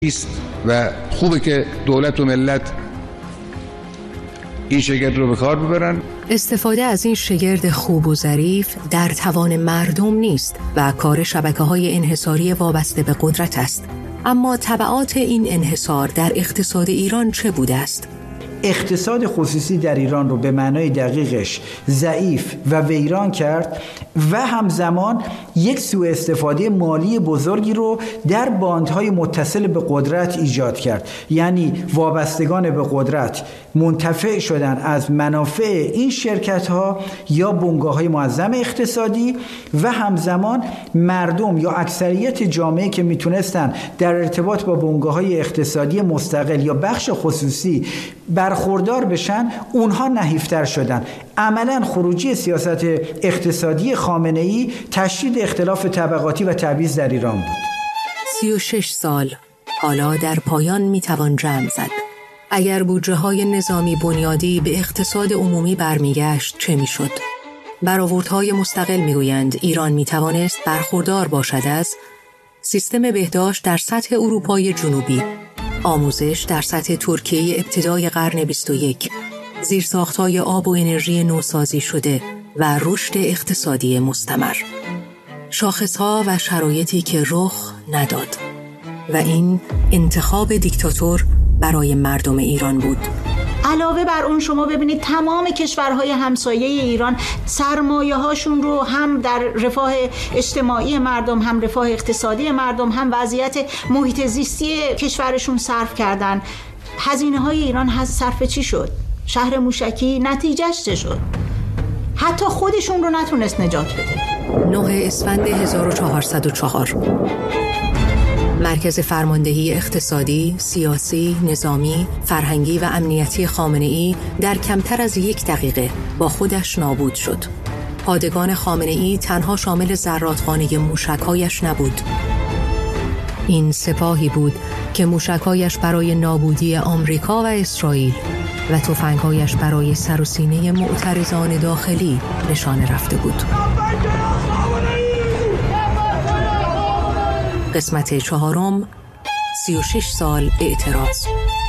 است و خوبه که دولت و ملت این شگرد رو به کار ببرن. استفاده از این شگرد خوب و ظریف در توان مردم نیست و کار شبکه‌های انحصاری وابسته به قدرت است. اما تبعات این انحصار در اقتصاد ایران چه بوده است؟ اقتصاد خصوصی در ایران رو به معنای دقیقش ضعیف و ویران کرد و همزمان یک سوء استفاده مالی بزرگی رو در باندهای متصل به قدرت ایجاد کرد. یعنی وابستگان به قدرت منتفع شدن از منافع این شرکت‌ها یا بنگاه‌های معظم اقتصادی و همزمان مردم یا اکثریت جامعه که میتونستن در ارتباط با بنگاه‌های اقتصادی مستقل یا بخش خصوصی برخوردار بشن، اونها نحیفتر شدن. عملاً خروجی سیاست اقتصادی خامنه‌ای تشدید اختلاف طبقاتی و تبعیض در ایران بود. 36 سال حالا در پایان میتوان جمع زد. اگر بودجه‌های نظامی بنیادی به اقتصاد عمومی برمیگشت چه میشد؟ برآوردهای مستقل میگویند ایران میتوانست برخوردار باشد از سیستم بهداشت در سطح اروپای جنوبی، آموزش در سطح ترکیه ابتدای قرن 21، زیرساخت‌های آب و انرژی نوسازی شده و رشد اقتصادی مستمر. شاخص‌ها و شرایطی که رخ نداد و این انتخاب دیکتاتور برای مردم ایران بود. علاوه بر اون شما ببینید تمام کشورهای همسایه ایران سرمایه هاشون رو هم در رفاه اجتماعی مردم، هم رفاه اقتصادی مردم، هم وضعیت محیط زیستی کشورشون صرف کردن. هزینه های ایران صرف چی شد؟ شهر موشکی نتیجهش چه شد؟ حتی خودشون رو نتونست نجات بده. 9 اسفند 1404 مرکز فرماندهی اقتصادی، سیاسی، نظامی، فرهنگی و امنیتی خامنه‌ای در کمتر از 1 دقیقه با خودش نابود شد. پادگان خامنه‌ای تنها شامل زرادخانه موشک‌هایش نبود. این سپاهی بود که موشک‌هایش برای نابودی آمریکا و اسرائیل و تفنگ‌هایش برای سر و سینه معترضان داخلی نشانه رفته بود. قسمت 4، 36 سال اعتراض.